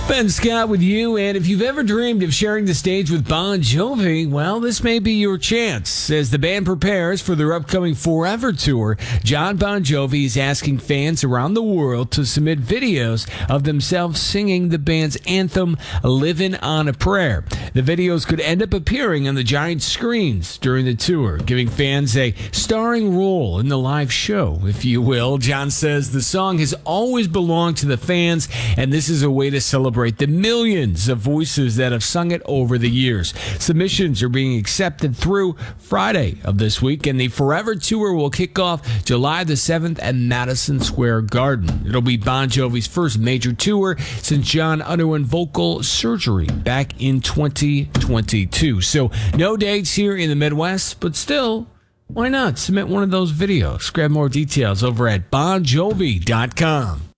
Ben Scott with you, and if you've ever dreamed of sharing the stage with Bon Jovi, well, this may be your chance. As the band prepares for their upcoming Forever Tour, John Bon Jovi is asking fans around the world to submit videos of themselves singing the band's anthem, Livin' on a Prayer. The videos could end up appearing on the giant screens during the tour, giving fans a starring role in the live show, if you will. John says the song has always belonged to the fans, and this is a way to celebrate the millions of voices that have sung it over the years. Submissions are being accepted through Friday of this week, and the Forever Tour will kick off July the 7th at Madison Square Garden. It'll be Bon Jovi's first major tour since John underwent vocal surgery back in 2022. So no dates here in the Midwest, but still, why not submit one of those videos? Grab more details over at bonjovi.com.